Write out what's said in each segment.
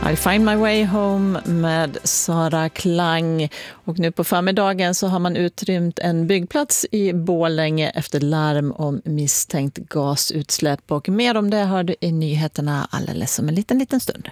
I'll find my way home med Sara Klang. Och nu på förmiddagen så har man utrymt en byggplats i Borlänge efter larm om misstänkt gasutsläpp. Och mer om det hör du i nyheterna alldeles om en liten stund.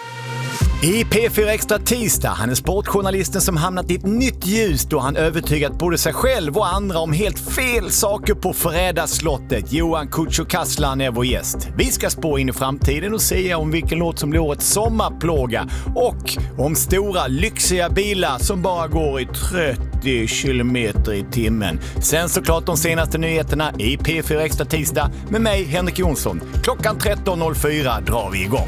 I P4 Extra tisdag, han är sportjournalisten som hamnat i ett nytt ljus då han övertygat både sig själv och andra om helt fel saker på Förrädarslottet. Johan Kücükaslan är vår gäst. Vi ska spå in i framtiden och se om vilken låt som blir årets sommarplåga och om stora lyxiga bilar som bara går i 30 kilometer i timmen. Sen såklart de senaste nyheterna i P4 Extra tisdag med mig, Henrik Jonsson. Klockan 13.04 drar vi igång.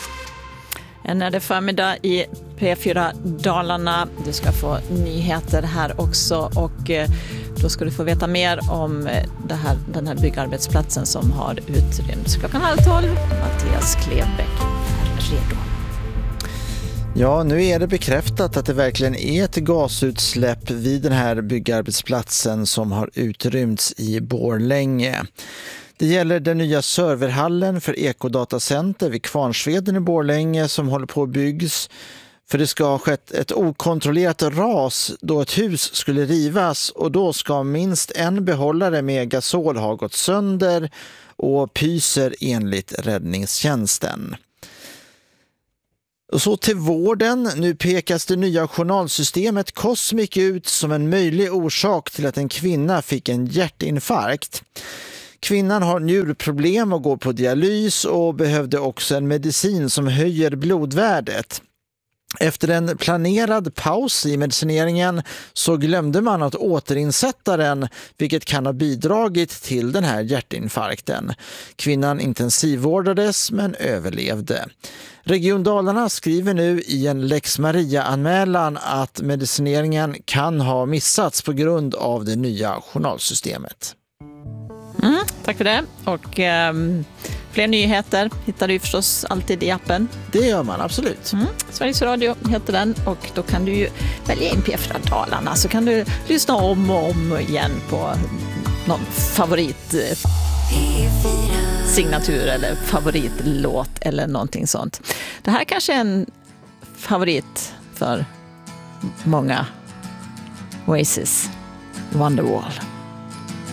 När det är förmiddag i P4 Dalarna. Du ska få nyheter här också och då ska du få veta mer om den här byggarbetsplatsen som har utrymts. Klockan 11:30. Mattias Klebäck är redo. Ja, nu är det bekräftat att det verkligen är ett gasutsläpp vid den här byggarbetsplatsen som har utrymts i Borlänge. Det gäller den nya serverhallen för Ekodatacenter vid Kvarnsveden i Borlänge som håller på att byggs. För det ska ha skett ett okontrollerat ras då ett hus skulle rivas och då ska minst en behållare med gasol ha gått sönder och pyser enligt räddningstjänsten. Och så till vården. Nu pekas det nya journalsystemet Cosmic ut som en möjlig orsak till att en kvinna fick en hjärtinfarkt. Kvinnan har njurproblem och går på dialys och behövde också en medicin som höjer blodvärdet. Efter en planerad paus i medicineringen så glömde man att återinsätta den, vilket kan ha bidragit till den här hjärtinfarkten. Kvinnan intensivvårdades men överlevde. Region Dalarna skriver nu i en Lex Maria-anmälan att medicineringen kan ha missats på grund av det nya journalsystemet. Tack för det. Och fler nyheter hittar du förstås alltid i appen. Det gör man, absolut. Sveriges Radio heter den och då kan du ju välja in P4 Dalarna så kan du lyssna om och om igen på någon favoritsignatur eller favoritlåt eller någonting sånt. Det här kanske är en favorit för många. Oasis, Wonderwall.